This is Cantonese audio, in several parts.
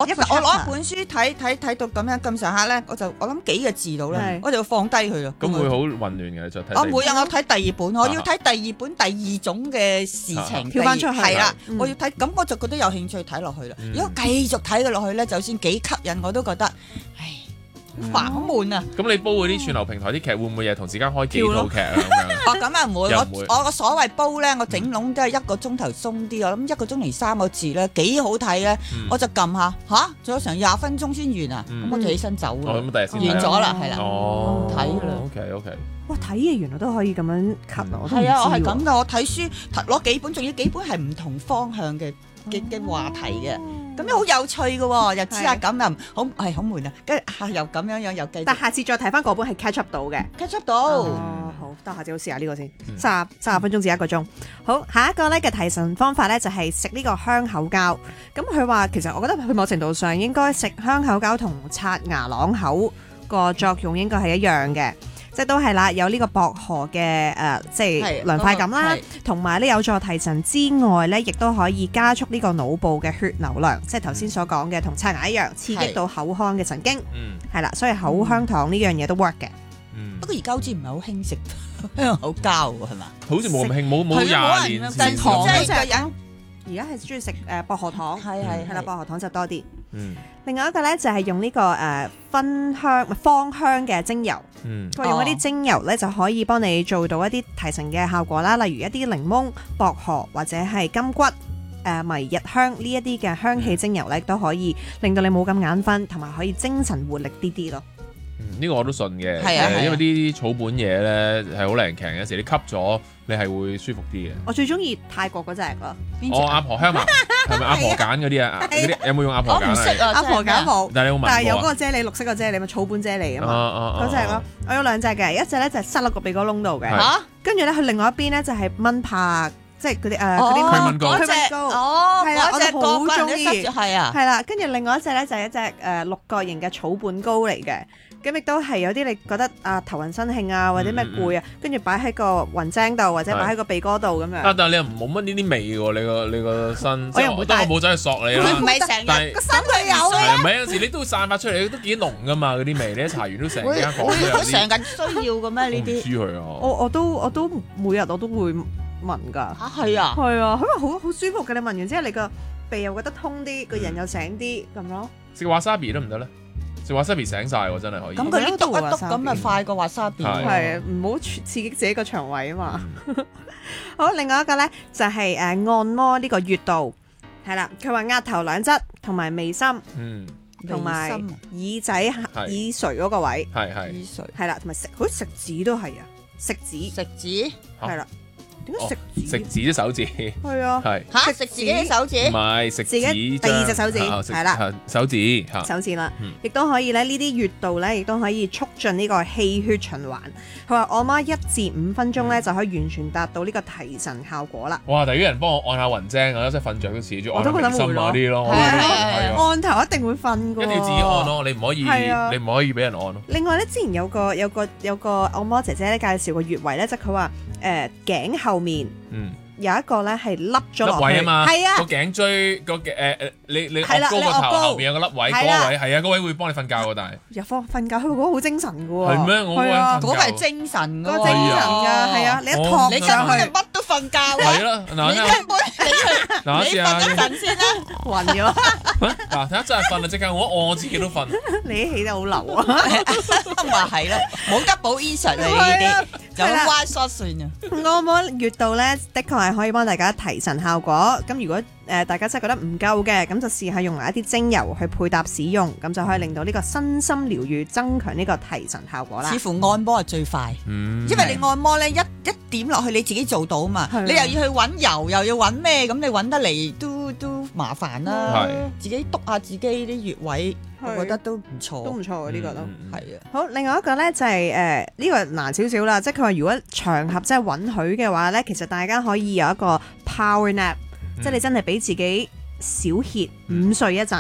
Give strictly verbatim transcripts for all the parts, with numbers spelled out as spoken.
一個我攞一本書睇睇睇到咁樣咁上下咧，我就我諗幾個字到啦，我就放低佢咯。 咁會好混亂嘅，就睇。 我每日我睇第二本，我要睇第二本第二種嘅事情跳翻出去。 係啦，我要睇，咁我就覺得有興趣睇落去啦。如果繼續睇佢落去咧，就算幾吸引我都覺得，唉。煩好悶啊！ 咁你煲嗰啲串流平台啲劇會唔會又同時間開幾套劇啊？咁樣哦，咁啊唔會，我我個所謂煲咧，我整籠都係一個鐘頭鬆啲，我諗一個鐘零三個字咧，幾好睇咧，我就撳下吓，仲有成廿分鐘先完啊，咁我就起身走啦。 哦，咁第日先完咗啦，係啦， 哦， 睇啦。 OK OK。 哇！睇嘢原來都可以咁樣 cut 啊！我都唔知喎。 係啊，我係咁噶，我睇書攞幾本，仲要幾本係唔同方向嘅嘅嘅話題嘅。咁樣好有趣嘅喎，又知下咁又好係好悶啊，跟住又咁樣樣又繼續。 但下次再睇翻嗰本係 catch up 到嘅 ，catch up 到。 哦，好，得下次我試下呢個先，三十三十分鐘至一個鐘。好，下一個咧嘅提神方法咧就係食呢個香口膠。咁佢話其實我覺得佢某程度上應該食香口膠同刷牙啷口個作用應該係一樣嘅。即係都係啦，有呢個薄荷嘅誒、呃，即係涼快感啦，同埋咧有助提神之外咧，亦都可以加速呢個腦部嘅血流量，即係頭先所講嘅，同刷牙一樣，刺激到口腔嘅神經，係啦、嗯，所以口香糖呢樣嘢都 work 嘅。 不過而家好似唔係好興食香口膠喎，係嘛？ 好似冇咁興，冇冇廿年前糖咁。 即係人而家係中意食誒薄荷糖， 係係係啦，薄荷糖就多啲。 嗯， 另外一個咧就係用呢、這個誒、呃、芬香芳香嘅精油， 嗯， 佢用一啲精油咧就可以幫你做到一啲提神嘅效果啦，例如一啲檸檬、薄荷或者係金桔、誒、呃、迷日香呢一啲嘅香氣精油咧，都可以令到你冇咁眼瞓，同埋可以精神活力啲啲咯。 呢、這個我都信嘅， 係啊， 因為啲草本嘢咧係好靈強嘅，有時你吸咗你係會舒服啲嘅。 我最中意泰國嗰隻咯， 哦，阿婆香茅係咪阿婆揀嗰啲啊？嗰啲有冇用阿婆揀啊？ 阿婆揀冇， 但係你有冇聞過？ 但係有嗰個啫喱，綠色個啫喱咪草本啫喱啊嘛，嗰隻咯。我有兩隻嘅，一隻咧就係塞落個鼻哥窿度嘅，跟住咧佢另外一邊咧就係蚊拍。即係嗰啲誒嗰啲驅蚊膏， 嗰隻哦， 係啦，我哋好中意， 係啊， 係啦，跟住另外一隻咧就係一隻誒六角形嘅草本膏嚟嘅，咁亦都係有啲你覺得啊頭暈身興啊或者咩攰啊，跟住擺喺個雲精度或者擺喺個鼻哥度咁樣。 啊，但係你又冇乜呢啲味喎，你個你個身， 我又唔會帶， 我冇走去索你啦。 佢唔係成日個身佢有嘅，唔係有時你都會散發出嚟，都幾濃噶嘛嗰啲味，你一搽完都成間房都有啲。 會成日需要嘅咩呢啲？ 唔知佢啊。 我我都我都每日我都會聞㗎嚇係啊， 係啊，因為好好舒服嘅，你聞完之後你個鼻又覺得通啲，個人又醒啲咁咯。 食 wasabi 得唔得咧？食 wasabi 醒晒喎，真係可以。 咁佢一篤一篤咁咪快過 wasabi。 係唔好刺激自己個腸胃啊嘛。好，另外一個咧就係誒按摩呢個穴道，係啦，佢話額頭兩側同埋眉心，嗯，同埋耳仔耳垂嗰個位， 係係耳垂， 係啦，同埋食好似食指都係啊。食指， 食指， 係啦。點解食指？ 食指啲手指。 係啊。 係。 嚇！食自己手指。 唔係食指。 第二隻手指。係啦。 手指。 手指啦。亦都可以咧，呢啲穴道咧，亦都可以促進呢個氣血循環。佢話按摩一至五分鐘咧，就可以完全達到呢個提神效果啦。 哇！但係有人幫我按下雲精啊，即係瞓着都似住按眉心嗰啲咯。 按頭一定會瞓㗎。 一定要自己按咯，你唔可以，你唔可以俾人按咯。 另外咧，之前有個有個有個按摩姐姐咧介紹個穴位咧，即係佢話。誒頸後面有一個咧係凹咗落去， 位啊嘛， 係啊， 個頸椎個誒誒，你你壓高個頭後邊有個凹位，嗰個位係啊，嗰位會幫你瞓覺㗎，但係入房瞓覺，佢覺得好精神㗎喎。 係咩？我嗰個係精神㗎， 嗰個精神㗎，係啊，你一托你根本就乜都瞓覺㗎。 係啦，嗱， 你根本你你瞓一陣先啦， 暈咗。 嗱，睇下真係瞓啊！即刻我按我自己都瞓。 你起得好流啊！ 咁話係啦，冇吉寶 Eason 你呢啲。有 Y shot 算啊！ 按摩穴道咧，的確係可以幫大家提神效果。咁如果誒、呃、大家真係覺得唔夠嘅，咁就試下用埋一啲精油去配搭使用，咁就可以令到呢個身心療愈，增強呢個提神效果啦。 似乎按摩係最快，嗯、因為你按摩咧一一點落去你自己做到嘛，你又要去揾油，又要揾咩，咁你揾得嚟都都麻煩啦。自己督下自己啲穴位。我覺得都唔錯， 都唔錯嘅呢個都係啊。 好，另外一個咧就係誒呢個難少少啦，即係佢話如果場合真係允許嘅話咧，其實大家可以有一個 power nap，、嗯、即係你真係俾自己小歇午睡一陣。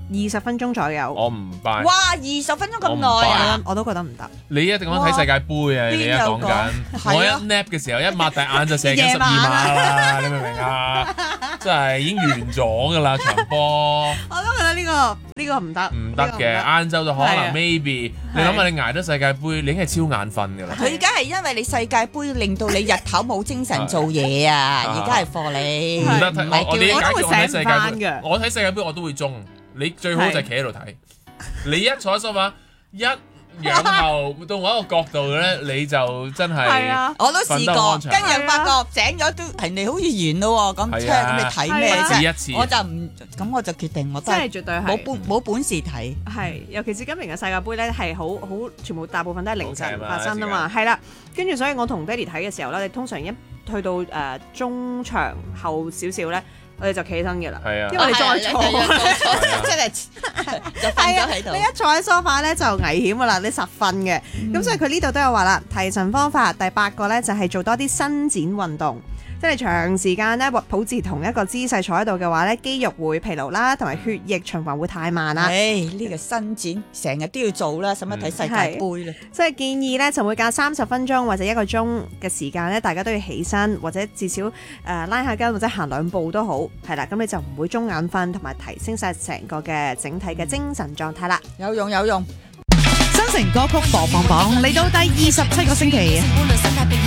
二十分鐘左右。 我唔 buy。 哇！二十分鐘咁耐啊！ 我都覺得唔得。 你一定講睇世界盃啊！你而家講緊，我一 nap 嘅時候一擘大眼就射緊十二碼啦！你明唔明啊？真係已經完咗㗎啦場波。 我都覺得呢個呢個唔得， 唔得嘅。晏晝就可能 maybe。你諗下，你捱得世界盃，你已經係超眼瞓㗎啦。 佢而家係因為你世界盃令到你日頭冇精神做嘢啊！而家係貨你。 唔得睇我我你解決我睇世界盃，我睇世界盃我都會中。你最好就係企喺度睇。你一坐喺梳化，一仰後到某一個角度咧，你就真係我都試過，跟住發覺醒咗都人哋好似完咯喎，咁即係咁你睇咩啫？ 一次我就唔咁我就決定我真係絕對係冇本冇本事睇。 係，尤其是今年嘅世界盃咧，係好好全部大部分都係凌晨 Okay 發生啊嘛，係啦。跟住所以我同爹哋睇嘅時候咧，你通常一去到誒、呃、中場後少少咧。我哋就企起身嘅啦， 係啊， 因為你再坐， 真係就瞓咗喺度。 你一坐喺梳化咧就危險噶啦，你實瞓嘅。咁、嗯、所以佢呢度都有話啦，提神方法第八個咧就係做多啲伸展運動。即係長時間咧保持同一個姿勢坐喺度嘅話咧，肌肉會疲勞啦，同埋血液循環會太慢啦。 誒，呢個伸展成日都要做啦，使乜睇世界盃咧？ 所以建議咧就會隔三十分鐘或者一個鐘嘅時間咧，大家都要起身或者至少誒、呃、拉下筋或者行兩步都好，係啦，咁你就唔會中眼瞓，同埋提升晒成個嘅整體嘅精神狀態啦。 有用有用。 新城歌曲播放榜嚟到第二十七個星期。